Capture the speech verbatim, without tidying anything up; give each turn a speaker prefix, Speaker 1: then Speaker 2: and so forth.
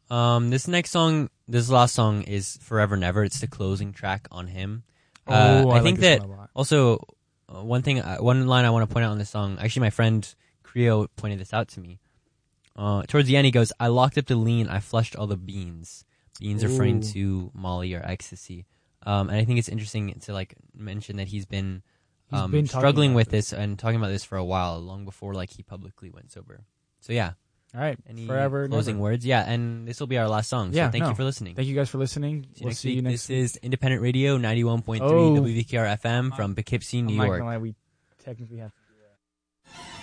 Speaker 1: Um, this next song, this last song is Forever Never. It's the closing track on Him.
Speaker 2: Oh,
Speaker 1: uh,
Speaker 2: I,
Speaker 1: I think
Speaker 2: like this
Speaker 1: that
Speaker 2: one a lot.
Speaker 1: also uh, one thing, uh, one line I want to point out on this song. Actually, my friend Creo pointed this out to me. Uh, towards the end, he goes, "I locked up the lean. I flushed all the beans. Beans referring
Speaker 2: Ooh.
Speaker 1: to Molly or ecstasy." Um, and I think it's interesting to like mention that he's been,
Speaker 2: He's
Speaker 1: um,
Speaker 2: been talking
Speaker 1: struggling
Speaker 2: about
Speaker 1: with
Speaker 2: this.
Speaker 1: this and talking about this for a while, long before like he publicly went sober. So yeah.
Speaker 2: All right.
Speaker 1: Any
Speaker 2: Forever
Speaker 1: closing
Speaker 2: Never.
Speaker 1: words? Yeah, and this will be our last song. So
Speaker 2: Yeah,
Speaker 1: thank
Speaker 2: no.
Speaker 1: you for listening.
Speaker 2: Thank you guys for listening.
Speaker 1: See you
Speaker 2: We'll
Speaker 1: next
Speaker 2: see
Speaker 1: week.
Speaker 2: you next
Speaker 1: This
Speaker 2: week.
Speaker 1: is Independent Radio ninety-one point three
Speaker 2: Oh.
Speaker 1: W V K R F M from Poughkeepsie,
Speaker 2: I'm
Speaker 1: New
Speaker 2: not
Speaker 1: York.
Speaker 2: gonna lie, we technically have to